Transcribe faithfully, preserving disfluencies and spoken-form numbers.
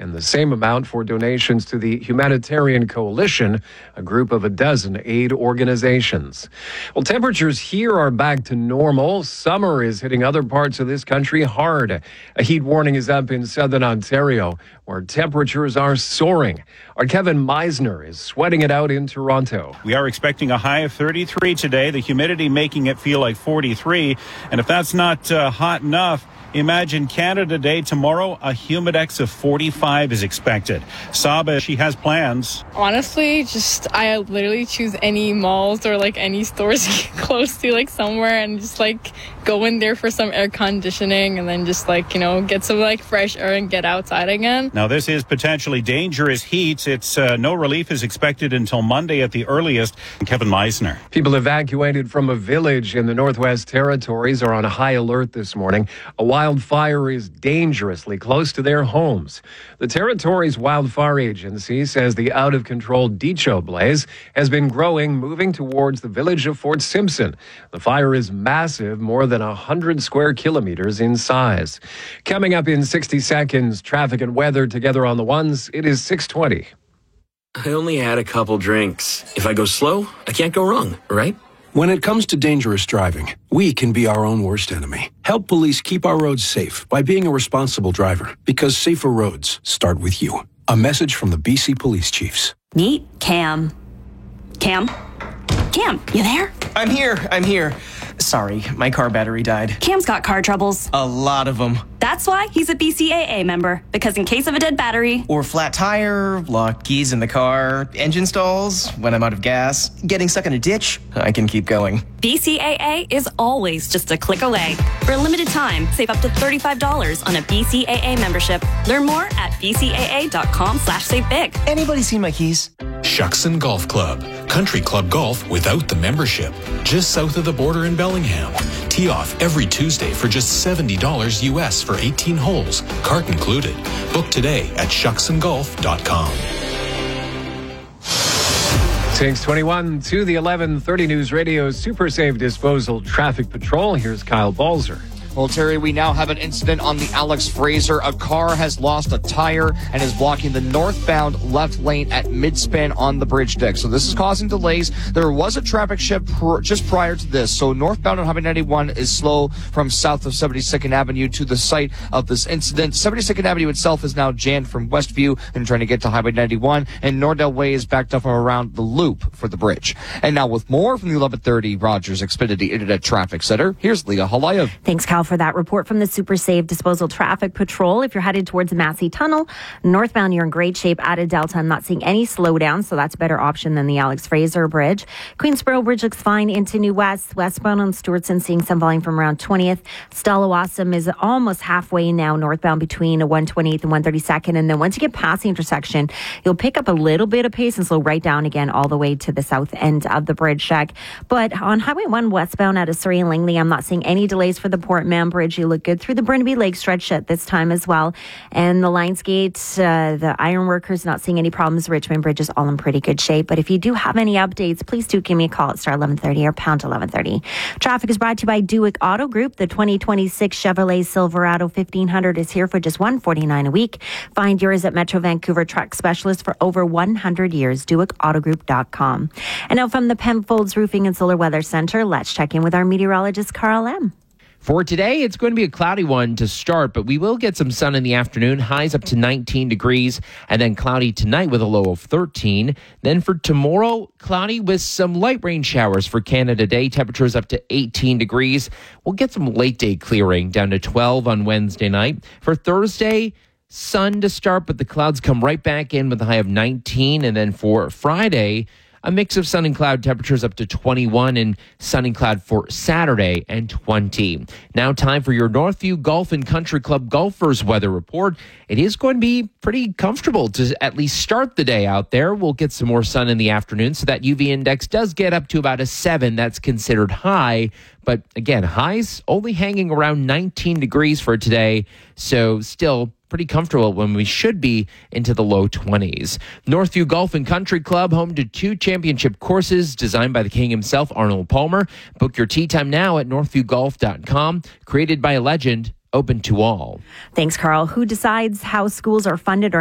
and the same amount for donations to the Humanitarian Coalition, a group of a dozen aid organizations. Well, temperatures here are back to normal. Summer is hitting other parts of this country hard. A heat warning is up in southern Ontario, where temperatures are soaring. Our Kevin Meisner is sweating it out in Toronto. We are expecting a high of thirty-three today, the humidity making it feel like forty-three. And if that's not uh, hot enough, imagine Canada Day tomorrow, a humidex of forty-five is expected. Saba, she has plans. Honestly, just I literally choose any malls or like any stores close to like somewhere and just like go in there for some air conditioning and then just like, you know, get some like fresh air and get outside again. Now, this is potentially dangerous heat. It's uh, no relief is expected until Monday at the earliest. Kevin Meisner. People evacuated from a village in the Northwest Territories are on a high alert this morning. A wildfire is dangerously close to their homes. The Territories Wildfire Agency says the out-of-control Decho blaze has been growing, moving towards the village of Fort Simpson. The fire is massive, more than one hundred square kilometers in size. Coming up in sixty seconds, traffic and weather together on the ones. It is six twenty. I only had a couple drinks. If I go slow, I can't go wrong, right? When it comes to dangerous driving, we can be our own worst enemy. Help police keep our roads safe by being a responsible driver, because safer roads start with you. A message from the B C Police Chiefs. Meet Cam. Cam? Cam, you there? I'm here, I'm here. Sorry, my car battery died. Cam's got car troubles. A lot of them. That's why he's a B C A A member, because in case of a dead battery, or flat tire, locked keys in the car, engine stalls, when I'm out of gas, getting stuck in a ditch, I can keep going. B C A A is always just a click away. For a limited time, save up to thirty-five dollars on a B C A A membership. Learn more at b c a a dot com slash save big. Anybody seen my keys? Shuckson Golf Club. Country club golf without the membership. Just south of the border in Bellingham. Tee off every Tuesday for just seventy dollars U S for eighteen holes, cart included. Book today at shuckson golf dot com. six twenty-one to the eleven thirty News Radio Super Safe Disposal Traffic Patrol. Here's Kyle Balzer. Well, Terry, we now have an incident on the Alex Fraser. A car has lost a tire and is blocking the northbound left lane at midspan on the bridge deck. So this is causing delays. There was a traffic shift pr- just prior to this. So northbound on Highway ninety-one is slow from south of seventy-second Avenue to the site of this incident. seventy-second Avenue itself is now jammed from Westview and trying to get to Highway ninety-one. And Nordell Way is backed up around the loop for the bridge. And now with more from the eleven thirty Rogers Xfinity Internet Traffic Center, here's Leah Halayev. Thanks, Cal, for that report from the Super Safe Disposal Traffic Patrol. If you're headed towards the Massey Tunnel, northbound, you're in great shape. Out of Delta, I'm not seeing any slowdown, so that's a better option than the Alex Fraser Bridge. Queensboro Bridge looks fine into New West. Westbound on Stewartson, seeing some volume from around twentieth. Stallawasam is almost halfway now, northbound between one twenty-eighth and one thirty-second. And then once you get past the intersection, you'll pick up a little bit of pace and slow right down again all the way to the south end of the bridge deck. But on Highway one westbound out of Surrey and Langley, I'm not seeing any delays for the Port Mann Bridge. You look good through the Burnaby Lake stretch at this time as well. And the Lionsgate, uh, the Ironworkers, not seeing any problems. Richmond Bridge is all in pretty good shape. But if you do have any updates, please do give me a call at star eleven thirty or pound eleven thirty. Traffic is brought to you by Dewick Auto Group. The twenty twenty-six Chevrolet Silverado fifteen hundred is here for just one hundred forty-nine dollars a week. Find yours at Metro Vancouver Truck Specialist for over one hundred years. Dewick Auto Group dot com. And now from the Penfolds Roofing and Solar Weather Center, let's check in with our meteorologist, Carl M. For today, it's going to be a cloudy one to start, but we will get some sun in the afternoon, highs up to nineteen degrees, and then cloudy tonight with a low of thirteen. Then for tomorrow, cloudy with some light rain showers for Canada Day, temperatures up to eighteen degrees. We'll get some late day clearing down to twelve on Wednesday night. For Thursday, sun to start, but the clouds come right back in with a high of nineteen. And then for Friday, a mix of sun and cloud, temperatures up to twenty-one, and sun and cloud for Saturday and twenty. Now time for your Northview Golf and Country Club golfers weather report. It is going to be pretty comfortable to at least start the day out there. We'll get some more sun in the afternoon, so that U V index does get up to about a seven. That's considered high. But again, highs only hanging around nineteen degrees for today. So still pretty comfortable when we should be into the low twenties. Northview Golf and Country Club, home to two championship courses designed by the king himself, Arnold Palmer. Book your tee time now at northview golf dot com. Created by a legend, open to all. Thanks, Carl. Who decides how schools are funded or